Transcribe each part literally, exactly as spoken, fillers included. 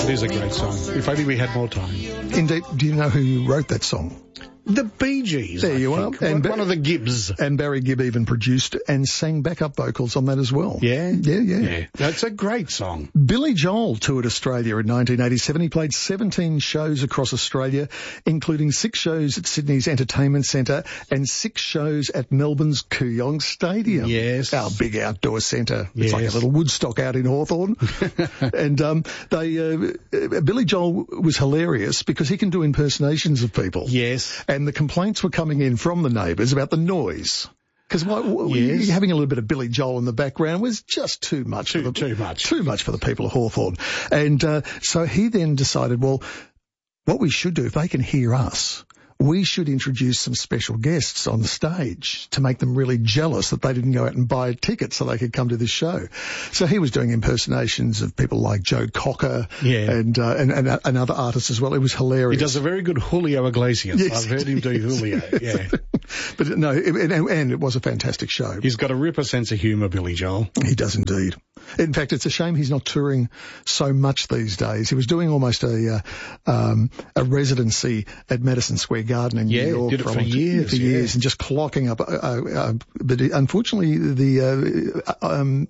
It is a great song. If only we had more time. Indeed. Do you know who wrote that song? The Bee Gees. There I you think. are. And one of the Gibbs. And Barry Gibb even produced and sang backup vocals on that as well. Yeah? Yeah, yeah. Yeah. That's a great song. Billy Joel toured Australia in nineteen eighty-seven. He played seventeen shows across Australia, including six shows at Sydney's Entertainment Centre and six shows at Melbourne's Kooyong Stadium. Yes. Our big outdoor centre. It's Yes. like a little Woodstock out in Hawthorn. and um, they, uh, Billy Joel was hilarious because he can do impersonations of people. Yes. And the complaints were coming in from the neighbours about the noise. Because Yes. having a little bit of Billy Joel in the background was just too much. Too, for the, too much. Too much for the people of Hawthorn. And uh, so he then decided, well, what we should do, if they can hear us, we should introduce some special guests on the stage to make them really jealous that they didn't go out and buy a ticket so they could come to this show. So he was doing impersonations of people like Joe Cocker Yeah. and, uh, and, and and other artists as well. It was hilarious. He does a very good Julio Iglesias. Yes, I've heard him do Julio. Yeah. But no, it, and, and it was a fantastic show. He's got a ripper sense of humour, Billy Joel. He does indeed. In fact, it's a shame he's not touring so much these days. He was doing almost a uh, um, a residency at Madison Square Garden in Yeah, New York did it for, a for long- years, for yeah. years, and just clocking up. Uh, uh, but unfortunately, the uh, um,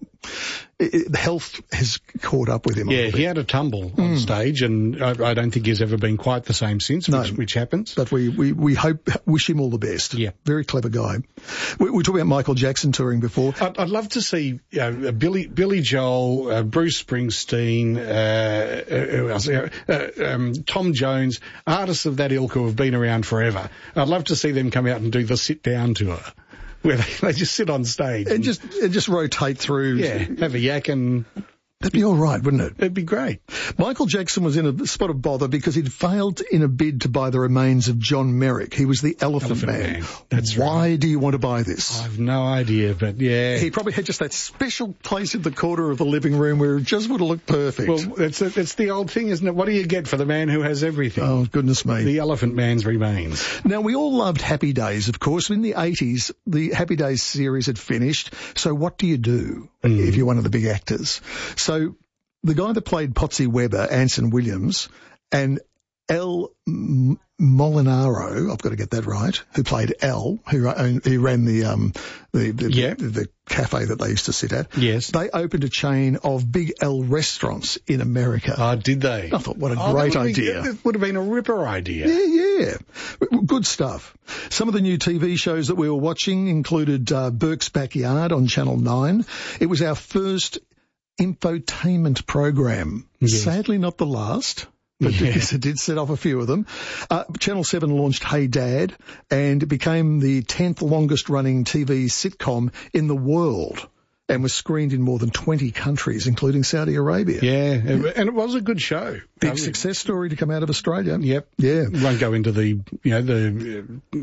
it, the health has caught up with him. a Yeah, little bit. he had a tumble on stage, and I, I don't think he's ever been quite the same since, No. which, which happens. But we, we, we hope, wish him all the best. Yeah. Very clever guy. We, we talked about Michael Jackson touring before. I'd, I'd love to see you know, Billy Billy Joel, uh, Bruce Springsteen, uh, uh, who else? Uh, uh, um, Tom Jones, artists of that ilk who have been around forever. I'd love to see them come out and do the sit down tour, where they, they just sit on stage And just, and just rotate through. yeah, have a yak, and That'd be all right, wouldn't it? it'd be great. Michael Jackson was in a spot of bother because he'd failed in a bid to buy the remains of John Merrick. He was the Elephant, Elephant Man. Man. That's Why right. do you want to buy this? I've no idea, but yeah. He probably had just that special place in the corner of the living room where it just would have looked perfect. Well, it's a, it's the old thing, isn't it? What do you get for the man who has everything? oh, goodness me. The Elephant Man's remains. Now, we all loved Happy Days, of course. In the eighties, the Happy Days series had finished. So what do you do Mm. if you're one of the big actors? So the guy that played Potsy Weber, Anson Williams, and El M- Molinaro, I've got to get that right, who played El, who, ra- who ran the, um, the, the, Yeah. the, the cafe that they used to sit at. Yes. They opened a chain of Big L restaurants in America. Oh, did they? I thought, what a Oh, that great would be- idea. It would have been a ripper idea. Yeah, yeah. Good stuff. Some of the new T V shows that we were watching included uh, Burke's Backyard on Channel nine. It was our first infotainment program. Yes. Sadly not the last, but Yeah. because it did set off a few of them. Uh, Channel seven launched Hey Dad, and it became the tenth longest running T V sitcom in the world and was screened in more than twenty countries, including Saudi Arabia. Yeah, and it was a good show. Big Um, success story to come out of Australia. Yep. Yeah. Won't go into the, you know, the uh,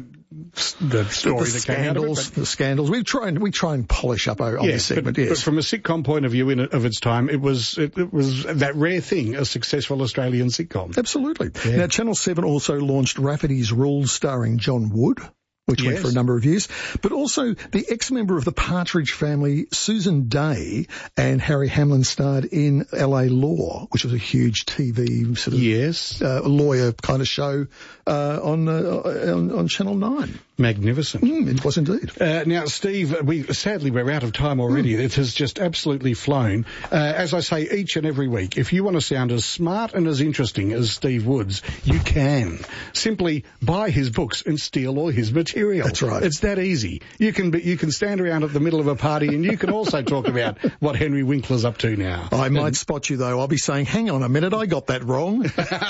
the story the that came out of it. scandals, but- the scandals. We try and we try and polish up our, on Yeah, this segment. but, yes, but from a sitcom point of view in, of its time, it was it, it was that rare thing, a successful Australian sitcom. absolutely. Yeah. Now, Channel seven also launched Rafferty's Rules, starring John Wood, which went Yes. for a number of years. But also the ex-member of the Partridge Family, Susan Day, and Harry Hamlin starred in L A Law, which was a huge T V sort of Yes, uh, lawyer kind of show uh, on, uh, on on Channel nine. magnificent. Mm, it was indeed. Uh, now, Steve, we sadly we're out of time already. It has just absolutely flown. Uh, as I say each and every week, if you want to sound as smart and as interesting as Steve Woods, you can. Simply buy his books and steal all his material. That's right. It's that easy. You can be, you can stand around at the middle of a party and you can also talk about what Henry Winkler's up to now. I might spot you though. I'll be saying, hang on a minute, I got that wrong.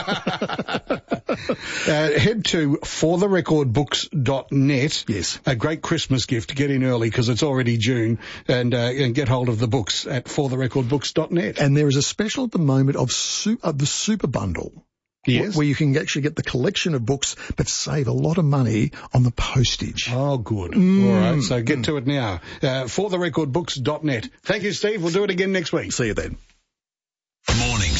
Uh, head to for the record books dot net. Yes. A great Christmas gift. Get in early because it's already June, and uh, and get hold of the books at for the record books dot net. And there is a special at the moment of, su- of the Super Bundle. Yes. Where you can actually get the collection of books, but save a lot of money on the postage. Oh, good. Mm. All right, so get to it now. Uh, for the record books dot net. Thank you, Steve. We'll do it again next week. See you then. Mornings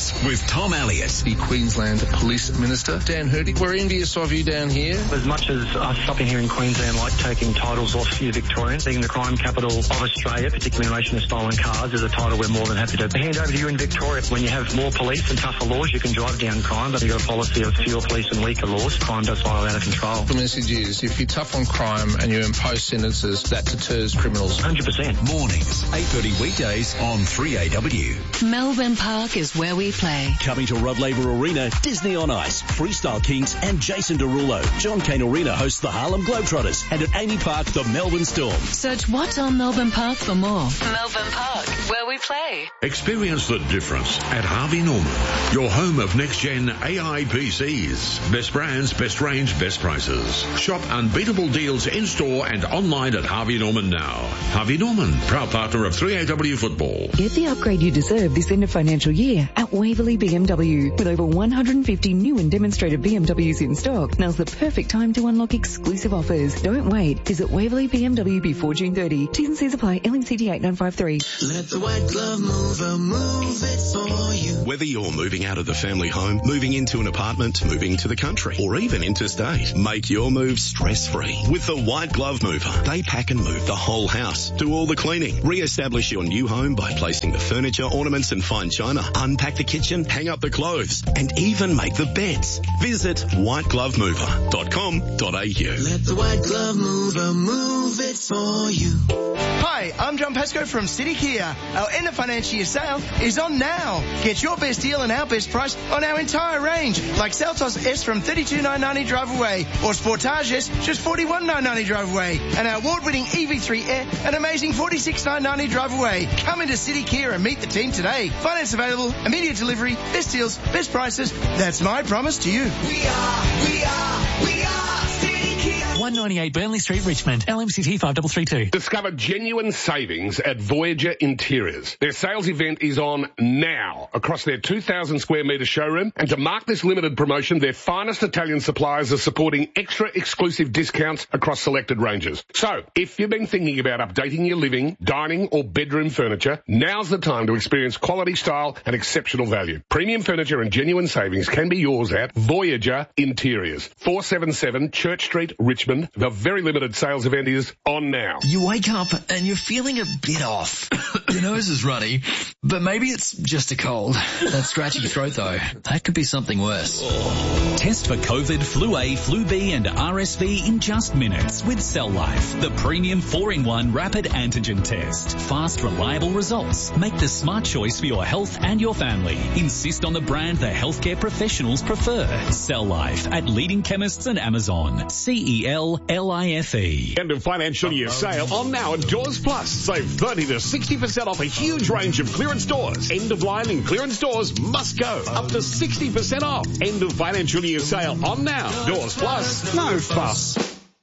News with Tom Elliott. The Queensland Police Minister, Dan Hurdy. We're envious of you down here. As much as us up in here in Queensland like taking titles off you Victorians, being the crime capital of Australia, particularly in relation to stolen cars, is a title we're more than happy to hand over to you in Victoria. When you have more police and tougher laws, you can drive down crime, but you've got a policy of fewer police and weaker laws. Crime does spiral out of control. The message is, if you're tough on crime and you impose sentences, that deters criminals. one hundred percent. Mornings, eight thirty weekdays on three A W. Melbourne Park is where we play. Coming to Rod Laver Arena, Disney on Ice, Freestyle Kings and Jason Derulo. John Cain Arena hosts the Harlem Globetrotters, and at Amy Park, the Melbourne Storm. Search What's on Melbourne Park for more. Melbourne Park, where we play. Experience the difference at Harvey Norman, your home of next-gen A I P Cs. Best brands, best range, best prices. Shop unbeatable deals in-store and online at Harvey Norman now. Harvey Norman, proud partner of three A W football. Get the upgrade you deserve this end of financial year at Waverley B M W. With over one hundred fifty new and demonstrated B M Ws in stock, now's the perfect time to unlock exclusive offers. Don't wait. Visit Waverley B M W before June thirtieth. T's and C's apply. L M C T eight nine five three. Let the white glove mover move it for you. Whether you're moving out of the family home, moving into an apartment, moving to the country, or even interstate, make your move stress-free with the White Glove Mover. They pack and move the whole house, do all the cleaning, re-establish your new home by placing the furniture, ornaments and fine china, unpack the kitchen, hang up the clothes, and even make the beds. Visit white glove mover dot com dot a u. Let the white glove mover move it for you. Hi, I'm John Pascoe from City Kia. Our end of financial year sale is on now. Get your best deal and our best price on our entire range, like Seltos S from thirty-two nine ninety drive away, or Sportage S just forty-one nine ninety drive away, and our award-winning E V three Air an amazing forty-six nine ninety drive away. Come into City Kia and meet the team today. Finance available, immediate delivery, best deals, best prices. That's my promise to you. We are, we are, we are City Kia. one ninety-eight Burnley Street, Richmond. L M C T five three three two. Discover genuine savings at Voyager Interiors. Their sales event is on now across their two thousand square metre showroom, and to mark this limited promotion, their finest Italian suppliers are supporting extra exclusive discounts across selected ranges. So, if you've been thinking about updating your living, dining or bedroom furniture, now's the time to experience quality, style and exceptional value. Premium furniture and genuine savings can be yours at Voyager Interiors, four seventy-seven Church Street, Richmond. The very limited sales event is on now. You wake up and you're feeling a bit off. Your nose is runny, but maybe it's just a cold. That scratchy throat though, that could be something worse. Test for COVID, Flu A, Flu B and R S V in just minutes with Cell Life, the premium four in one rapid antigen test. Fast, reliable results. Make the smart choice for your health and your family. Insist on the brand the healthcare professionals prefer. Cell Life at leading chemists and Amazon. C E L L I F E. End of financial year sale on now at Doors Plus. Save thirty to sixty percent off a huge range of clearance doors. End of line and clearance doors must go. Up to sixty percent off. End of financial year sale on now. Doors Plus. No fuss.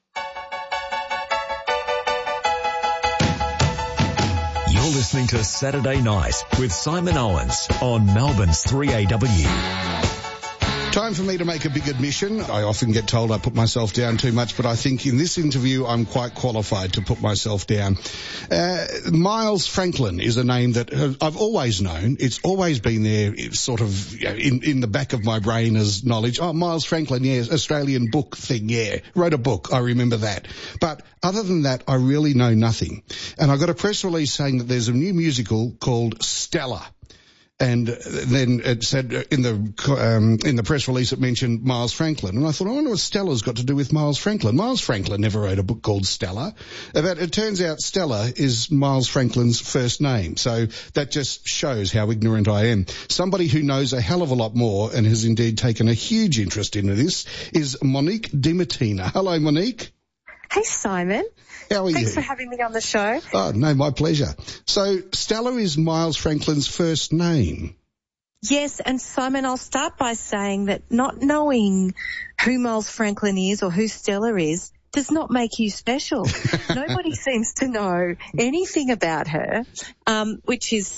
You're listening to Saturday Night with Simon Owens on Melbourne's three A W. Time for me to make a big admission. I often get told I put myself down too much, but I think in this interview I'm quite qualified to put myself down. Uh, Miles Franklin is a name that I've always known. It's always been there, it's sort of you know, in, in the back of my brain as knowledge. Oh, Miles Franklin, yeah, Australian book thing, yeah. Wrote a book, I remember that. But other than that, I really know nothing. And I got a press release saying that there's a new musical called Stella. And then it said in the um, in the press release it mentioned Miles Franklin, and I thought, I wonder what Stella's got to do with Miles Franklin. Miles Franklin never wrote a book called Stella. But it turns out Stella is Miles Franklin's first name, so that just shows how ignorant I am. Somebody who knows a hell of a lot more and has indeed taken a huge interest in this is Monique DiMattina. Hello, Monique. Hey, Simon. How are Thanks you? Thanks for having me on the show. Oh, no, my pleasure. So Stella is Miles Franklin's first name. Yes, and Simon, I'll start by saying that not knowing who Miles Franklin is or who Stella is does not make you special. Nobody seems to know anything about her, um, which is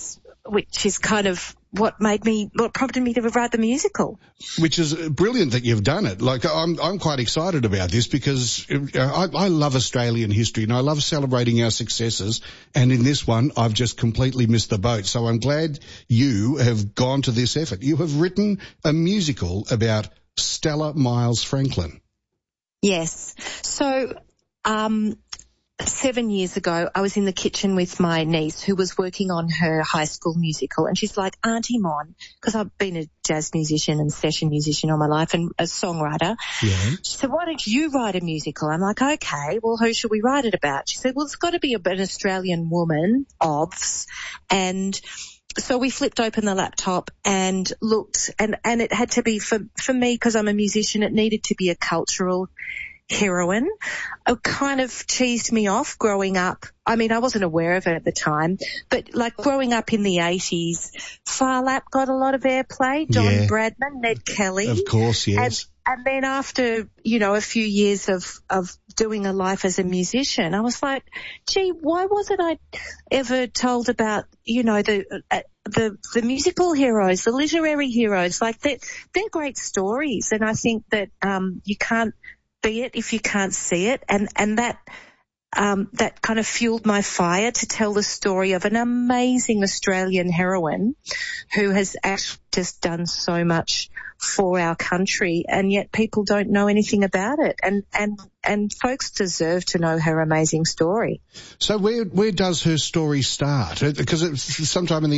which is kind of what made me, what prompted me to write the musical. Which is brilliant that you've done it. Like, I'm, I'm quite excited about this because I, I love Australian history and I love celebrating our successes. And in this one, I've just completely missed the boat. So I'm glad you have gone to this effort. You have written a musical about Stella Miles Franklin. Yes. So, um, Seven years ago, I was in the kitchen with my niece who was working on her high school musical, and she's like, Auntie Mon, because I've been a jazz musician and session musician all my life and a songwriter. Yeah. She said, why don't you write a musical? I'm like, okay, well, who should we write it about? She said, well, it's got to be about an Australian woman, obvs, and so we flipped open the laptop and looked, and, and it had to be, for, for me, because I'm a musician, it needed to be a cultural heroine. It kind of teased me off growing up. I mean, I wasn't aware of it at the time, but like growing up in the eighties, Phar Lap got a lot of airplay. Don Yeah. Bradman, Ned Kelly. Of course, yes. And, and then after, you know, a few years of, of doing a life as a musician, I was like, gee, why wasn't I ever told about, you know, the, uh, the, the musical heroes, the literary heroes? Like they're, they're great stories. And I think that, um, you can't be it if you can't see it, and and that um that kind of fueled my fire to tell the story of an amazing Australian heroine who has actually just done so much for our country, and yet people don't know anything about it, and and and folks deserve to know her amazing story. So where where does her story start? Because it's sometime in the